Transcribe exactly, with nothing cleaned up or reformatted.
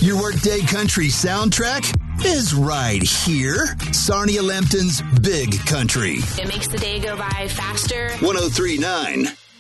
Your workday country soundtrack is right here. Sarnia Lambton's Big Country. It makes the day go by faster. one oh three point nine